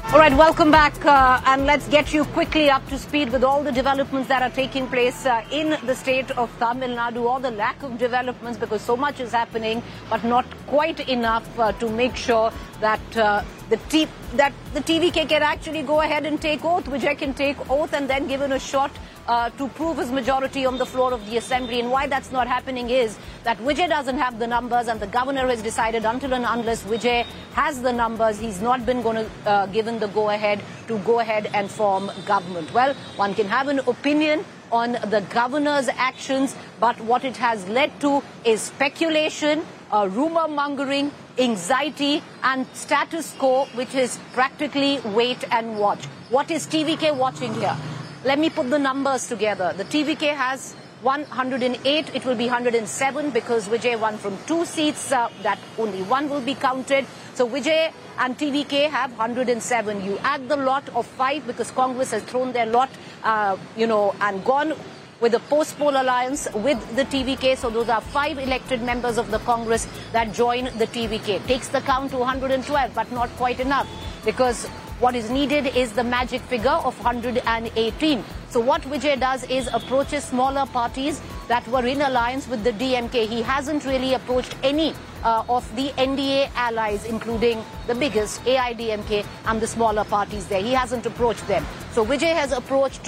All right, welcome back, and let's get you quickly up to speed with all the developments that are taking place in the state of Tamil Nadu, or the lack of developments, because so much is happening, but not quite enough to make sure that the TVK can actually go ahead and take oath. Vijay can take oath and then given a shot to prove his majority on the floor of the assembly. And why that's not happening is that Vijay doesn't have the numbers, and the governor has decided until and unless Vijay has the numbers, he's not been going to given the go-ahead to go ahead and form government. Well, one can have an opinion on the governor's actions, but what it has led to is speculation, rumor mongering, anxiety, and status quo, which is practically wait and watch. What is TVK watching here? Let me put the numbers together. The TVK has 108, it will be 107 because Vijay won from 2 seats, that only one will be counted. So Vijay and TVK have 107. You add the lot of 5 because Congress has thrown their lot, and gone with a post-poll alliance with the TVK. So those are 5 elected members of the Congress that join the TVK. Takes the count to 112, but not quite enough, because what is needed is the magic figure of 118. So what Vijay does is approaches smaller parties that were in alliance with the DMK. He hasn't really approached any of the NDA allies, including the biggest, AIDMK, and the smaller parties there. He hasn't approached them. So Vijay has approached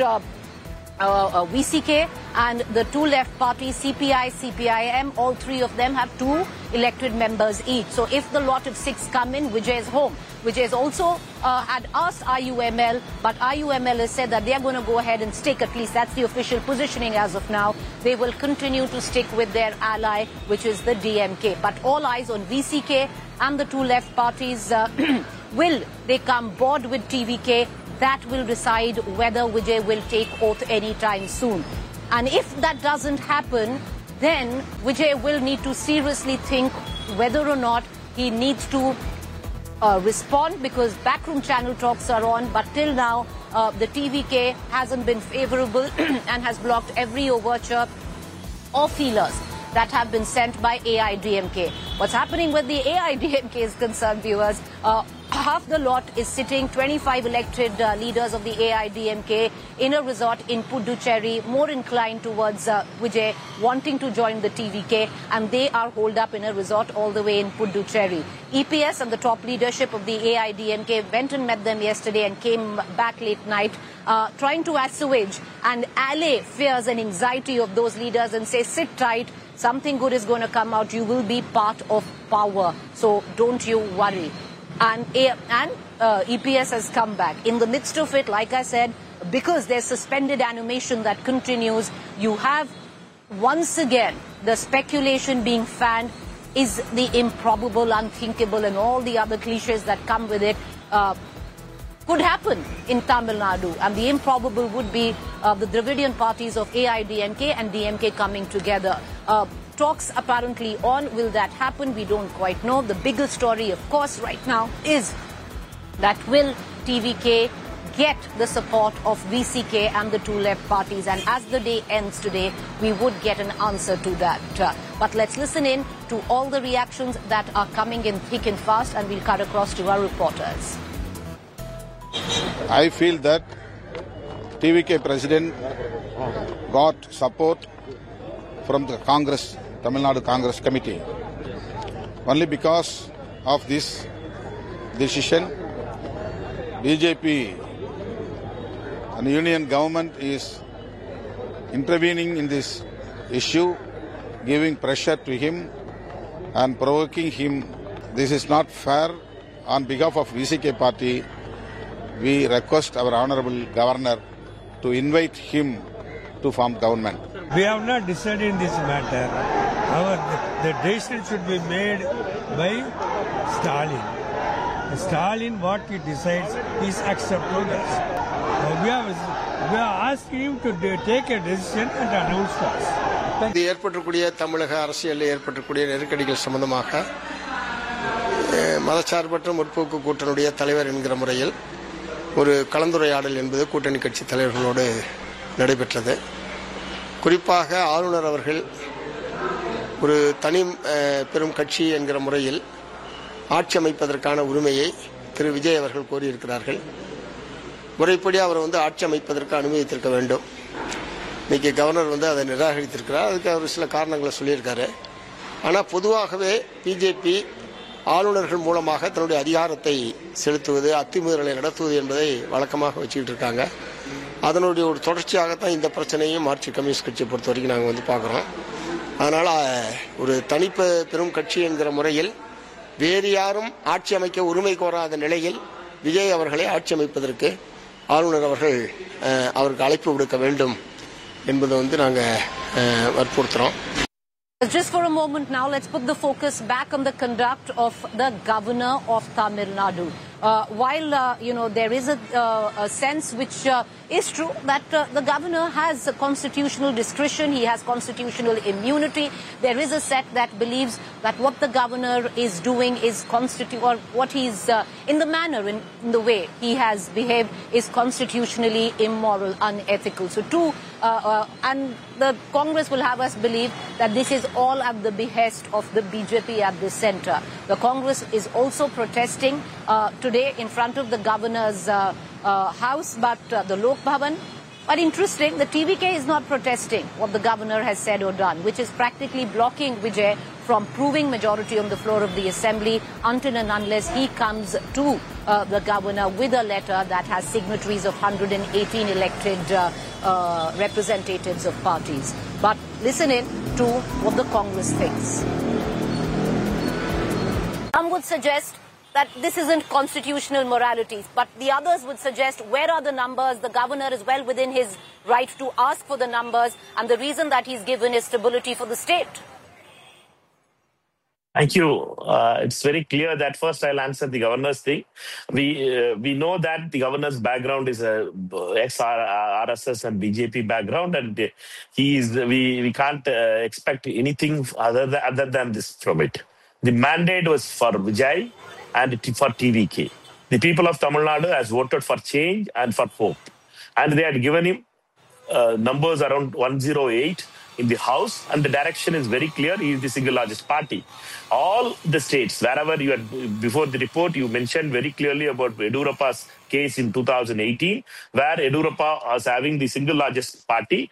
VCK and the 2 left parties, CPI, CPIM, all 3 of them have 2 elected members each. So if the lot of 6 come in, Vijay is home. Vijay has also had asked IUML, but IUML has said that they are going to go ahead and stick, at least that's the official positioning as of now. They will continue to stick with their ally, which is the DMK. But all eyes on VCK and the 2 left parties. Will they come board with TVK? That will decide whether Vijay will take oath anytime soon. And if that doesn't happen, then Vijay will need to seriously think whether or not he needs to respond, because backroom channel talks are on, but till now the TVK hasn't been favorable and has blocked every overture or feelers that have been sent by AIDMK. What's happening with the AIDMK is concerned, viewers. Half the lot is sitting, 25 elected leaders of the AIDMK in a resort in Puducherry, more inclined towards Vijay wanting to join the TVK, and they are holed up in a resort all the way in Puducherry. EPS and the top leadership of the AIDMK went and met them yesterday and came back late night, trying to assuage and allay fears and anxiety of those leaders and say, sit tight, something good is going to come out, you will be part of power, so don't you worry. And EPS has come back. In the midst of it, like I said, because there's suspended animation that continues, you have once again the speculation being fanned. Is the improbable, unthinkable, and all the other cliches that come with it could happen in Tamil Nadu. And the improbable would be the Dravidian parties of AIDMK and DMK coming together. Talks apparently on. Will that happen? We don't quite know. The bigger story, of course, right now is that will TVK get the support of VCK and the 2 left parties? And as the day ends today, we would get an answer to that. But let's listen in to all the reactions that are coming in thick and fast, and we'll cut across to our reporters. I feel that TVK president got support from the Congress, Tamil Nadu Congress Committee. Only because of this decision, BJP and the union government is intervening in this issue, giving pressure to him and provoking him. This is not fair. On behalf of VCK party, we request our honorable governor to invite him to form government. We have not decided this matter. The decision should be made by Stalin. Stalin, what he decides, is acceptable. We are asking him to take a decision and announce us. இது ஏற்பட்டிருக்கூடிய தமிழக அரசியலில் ஏற்பட்டிருக்கூடிய நெருக்கடிகள் சம்பந்தமாக மதச்சார்பற்ற முற்போக்கு கூட்டணியுடைய தலைவர் என்கிற முறையில் ஒரு கலந்துரையாடல் என்பது கூட்டணி கட்சி தலைவர்களோடு நடைபெற்றது. குறிப்பாக ஆளுநர் அவர்கள் ஒரு தனி பெரும் கட்சி என்கிற முறையில் ஆட்சி அமைப்பதற்கான உரிமையை திரு விஜய் அவர்கள் கோரியிருக்கிறார்கள். முறைப்படி அவர் ஆட்சி அமைப்பதற்கு அனுமதித்திருக்க வேண்டும். இன்னைக்கு கவர்னர் அதை நிராகரித்திருக்கிறார். அதுக்கு அவர் சில காரணங்களை சொல்லியிருக்காரு. ஆனால் பொதுவாகவே பிஜேபி ஆளுநர்கள் மூலமாக தன்னுடைய அதிகாரத்தை செலுத்துவது, அத்துமீறலை நடத்துவது என்பதை வழக்கமாக வச்சுக்கிட்டு இருக்காங்க. அதனுடைய ஒரு தொடர்ச்சியாகத்தான் இந்த பிரச்சனையும் மார்க்சிஸ்ட் கம்யூனிஸ்ட் கட்சியை பொறுத்த வரைக்கும் நாங்கள் பார்க்குறோம். அதனால் ஒரு பெரும் கட்சி என்கிற முறையில் வேறு யாரும் ஆட்சி அமைக்க உரிமை கோராத நிலையில் விஜய் அவர்களை ஆட்சி அமைப்பதற்கு ஆளுநர் அவர்கள் அவருக்கு அழைப்பு விடுக்க வேண்டும் என்பதை நாங்கள் வற்புறுத்துறோம். Just for a moment now, let's put the focus back on the conduct of the governor of Tamil Nadu. While, there is a sense which is true that the governor has a constitutional discretion, he has constitutional immunity. There is a set that believes that what the governor is doing is or what he's, in the manner, in the way he has behaved is constitutionally immoral, unethical. So and the Congress will have us believe that this is all at the behest of the BJP at the center. The Congress is also protesting today in front of the governor's house, but the Lok Bhavan. But interesting, the TVK is not protesting what the governor has said or done, which is practically blocking Vijay from proving majority on the floor of the assembly until and unless he comes to the governor with a letter that has signatories of 118 elected representatives of parties. But listen in to what the Congress thinks. Some would suggest that this isn't constitutional morality, but the others would suggest where are the numbers? The governor is well within his right to ask for the numbers, and the reason that he's given is stability for the state. Thank you. It's very clear that first I'll answer the governor's thing. We know that the governor's background is a ex-RSS and BJP background, and we can't expect anything other than this from it. The mandate was for Vijay and for TVK. The people of Tamil Nadu has voted for change and for hope, and they had given him numbers around 108 in the House, and the direction is very clear. He is the single largest party. All the states, wherever you had, before the report, you mentioned very clearly about Yediyurappa's case in 2018, where Yediyurappa was having the single largest party,